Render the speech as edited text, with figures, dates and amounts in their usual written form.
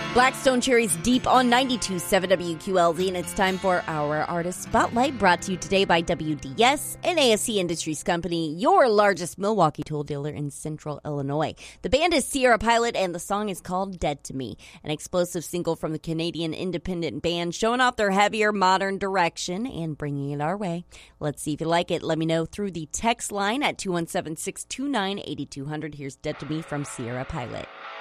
Blackstone Cherries Deep on 92.7 WQLZ, and it's time for our Artist Spotlight, brought to you today by WDS, an ASC Industries company, your largest Milwaukee tool dealer in Central Illinois. The band is Sierra Pilot, and the song is called Dead to Me, an explosive single from the Canadian independent band, showing off their heavier modern direction and bringing it our way. Let's see if you like it. Let me know through the text line at 217-629-8200. Here's Dead to Me from Sierra Pilot.